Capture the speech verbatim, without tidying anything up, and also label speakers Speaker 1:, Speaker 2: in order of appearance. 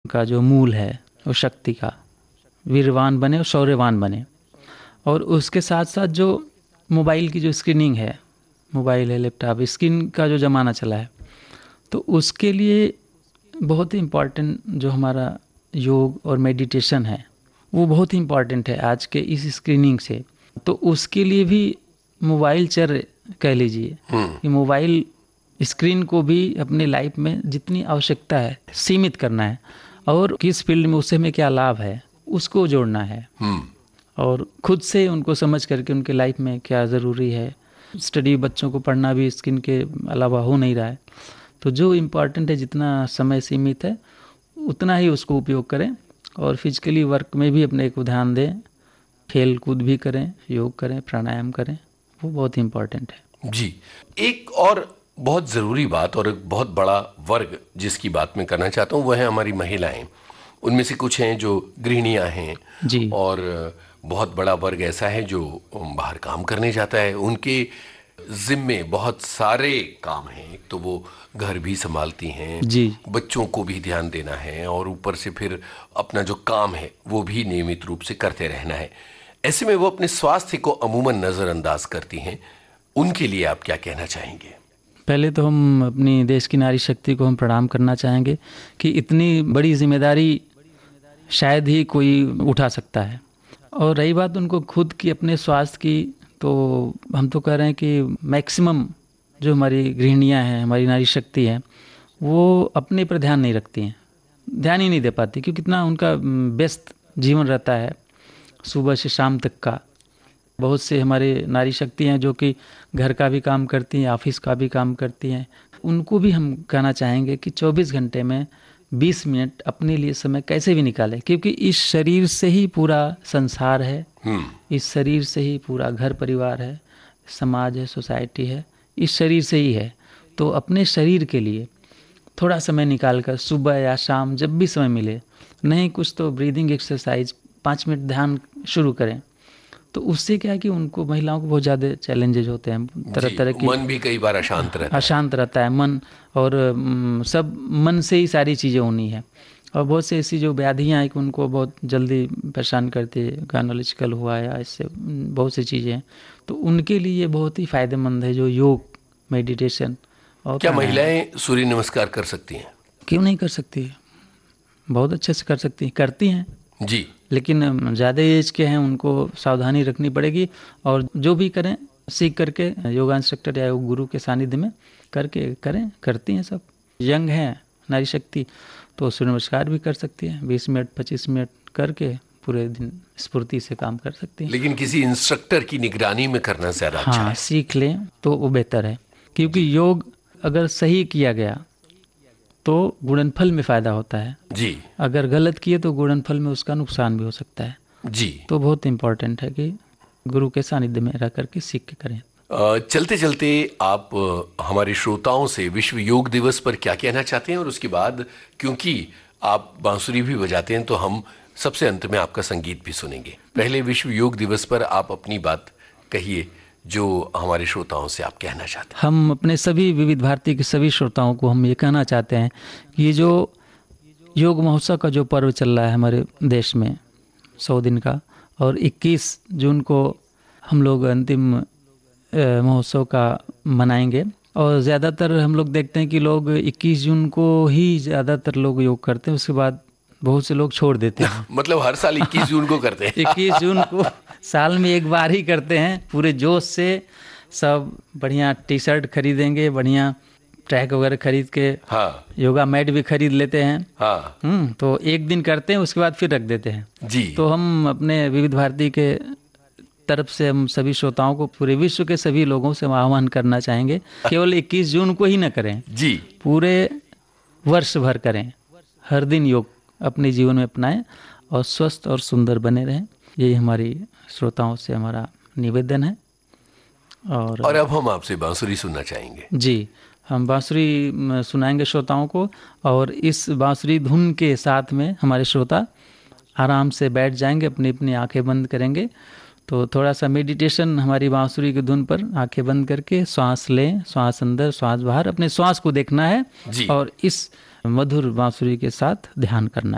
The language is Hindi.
Speaker 1: का जो मूल है वो शक्ति का, वीरवान बने और शौर्यवान बने। और उसके साथ साथ जो मोबाइल की जो स्क्रीनिंग है, मोबाइल है, लैपटॉप, स्क्रीन का जो ज़माना चला है, तो उसके लिए बहुत ही इम्पॉर्टेंट जो हमारा योग और मेडिटेशन है वो बहुत ही इम्पॉर्टेंट है आज के इस स्क्रीनिंग से। तो उसके लिए भी मोबाइल चर कह लीजिए कि मोबाइल स्क्रीन को भी अपने लाइफ में जितनी आवश्यकता है सीमित करना है, और किस फील्ड में उससे हमें क्या लाभ है उसको जोड़ना है, और खुद से उनको समझ करके उनके लाइफ में क्या ज़रूरी है। स्टडी बच्चों को पढ़ना भी स्क्रीन के अलावा हो नहीं रहा है, तो जो इम्पोर्टेंट है जितना समय सीमित है उतना ही उसको उपयोग करें, और फिजिकली वर्क में भी अपने को ध्यान दें, खेल कूद भी करें, योग करें, प्राणायाम करें, वो बहुत ही इम्पोर्टेंट है।
Speaker 2: जी, एक और बहुत ज़रूरी बात और एक बहुत बड़ा वर्ग जिसकी बात मैं करना चाहता हूँ वो है हमारी महिलाएं। उनमें से कुछ हैं जो गृहिणियाँ हैं जी, और बहुत बड़ा वर्ग ऐसा है जो बाहर काम करने जाता है। उनके जिम्मे बहुत सारे काम हैं, तो वो घर भी संभालती हैं जी, बच्चों को भी ध्यान देना है, और ऊपर से फिर अपना जो काम है वो भी नियमित रूप से करते रहना है। ऐसे में वो अपने स्वास्थ्य को अमूमन नज़रअंदाज करती हैं। उनके लिए आप क्या कहना चाहेंगे?
Speaker 1: पहले तो हम अपनी देश की नारी शक्ति को हम प्रणाम करना चाहेंगे कि इतनी बड़ी जिम्मेदारी शायद ही कोई उठा सकता है। और रही बात उनको खुद की अपने स्वास्थ्य की, तो हम तो कह रहे हैं कि मैक्सिमम जो हमारी गृहिणियाँ हैं, हमारी नारी शक्ति है, वो अपने पर ध्यान नहीं रखती हैं, ध्यान ही नहीं दे पाती, क्योंकि कितना उनका व्यस्त जीवन रहता है सुबह से शाम तक का। बहुत से हमारे नारी शक्ति हैं जो कि घर का भी काम करती हैं, ऑफिस का भी काम करती हैं। उनको भी हम कहना चाहेंगे कि चौबीस घंटे में बीस मिनट अपने लिए समय कैसे भी निकालें, क्योंकि इस शरीर से ही पूरा संसार है, इस शरीर से ही पूरा घर परिवार है, समाज है, सोसाइटी है, इस शरीर से ही है। तो अपने शरीर के लिए थोड़ा समय निकालकर सुबह या शाम जब भी समय मिले, नहीं कुछ तो ब्रीदिंग एक्सरसाइज पाँच मिनट ध्यान शुरू करें। तो उससे क्या है कि उनको, महिलाओं को बहुत ज़्यादा चैलेंजेज होते हैं, तरह तरह की,
Speaker 2: मन भी कई बार अशांत रहता है
Speaker 1: अशांत रहता है मन, और सब मन से ही सारी चीज़ें होनी है। और बहुत से ऐसी जो व्याधियाँ हैं कि उनको बहुत जल्दी परेशान करती है, गायनोलॉजिकल हुआ या इससे बहुत सी चीज़ें हैं, तो उनके लिए बहुत ही फ़ायदेमंद है जो योग, मेडिटेशन। और
Speaker 2: क्या महिलाएं सूर्य नमस्कार कर सकती हैं?
Speaker 1: क्यों नहीं कर सकती, बहुत अच्छे से कर सकती हैं, करती हैं
Speaker 2: जी,
Speaker 1: लेकिन ज़्यादा एज के हैं उनको सावधानी रखनी पड़ेगी, और जो भी करें सीख करके योगा इंस्ट्रक्टर या योग गुरु के सानिध्य में करके करें, करती हैं सब। यंग हैं नारी शक्ति तो सूर्य नमस्कार भी कर सकती है, बीस मिनट पच्चीस मिनट करके पूरे दिन स्फूर्ति से काम कर सकती हैं।
Speaker 2: लेकिन किसी इंस्ट्रक्टर की निगरानी में करना ज़्यादा अच्छा है।
Speaker 1: हाँ, सीख लें तो वो बेहतर है, क्योंकि योग अगर सही किया गया तो गुणनफल में फ़ायदा होता है
Speaker 2: जी,
Speaker 1: अगर गलत किए तो गुणनफल में उसका नुकसान भी हो सकता है
Speaker 2: जी।
Speaker 1: तो बहुत इम्पोर्टेंट है कि गुरु के सानिध्य में रह करके सीख के करें।
Speaker 2: चलते चलते आप हमारे श्रोताओं से विश्व योग दिवस पर क्या कहना चाहते हैं, और उसके बाद क्योंकि आप बांसुरी भी बजाते हैं तो हम सबसे अंत में आपका संगीत भी सुनेंगे। पहले विश्व योग दिवस पर आप अपनी बात कहिए जो हमारे श्रोताओं से आप कहना चाहते हैं।
Speaker 1: हम अपने सभी विविध भारती के सभी श्रोताओं को हम ये कहना चाहते हैं कि ये जो योग महोत्सव का जो पर्व चल रहा है हमारे देश में सौ दिन का, और इक्कीस जून को हम लोग अंतिम महोत्सव का मनाएंगे, और ज़्यादातर हम लोग देखते हैं कि लोग इक्कीस जून को ही ज़्यादातर लोग योग करते हैं, उसके बाद बहुत से लोग छोड़ देते हैं।
Speaker 2: मतलब हर साल इक्कीस जून को करते हैं।
Speaker 1: इक्कीस जून को साल में एक बार ही करते हैं, पूरे जोश से सब बढ़िया टी शर्ट खरीदेंगे, बढ़िया ट्रैक वगैरह खरीद के, हाँ, योगा मैट भी खरीद लेते हैं, हाँ, हम्म तो एक दिन करते हैं उसके बाद फिर रख देते हैं
Speaker 2: जी।
Speaker 1: तो हम अपने विविध भारती के तरफ से हम सभी श्रोताओं को, पूरे विश्व के सभी लोगों से आह्वान करना चाहेंगे केवल इक्कीस जून को ही न करें जी, पूरे वर्ष भर करें, हर दिन योग अपने जीवन में अपनाएं और स्वस्थ और सुंदर बने रहें। यही हमारी श्रोताओं से हमारा निवेदन है। और
Speaker 2: और अब हम आपसे बांसुरी सुनना चाहेंगे।
Speaker 1: जी, हम बांसुरी सुनाएंगे श्रोताओं को, और इस बांसुरी धुन के साथ में हमारे श्रोता आराम से बैठ जाएंगे, अपनी अपनी आंखें बंद करेंगे। तो थोड़ा सा मेडिटेशन हमारी बांसुरी की धुन पर आंखें बंद करके श्वास लें, श्वास अंदर श्वास बाहर, अपने श्वास को देखना है और इस मधुर बांसुरी के साथ ध्यान करना है।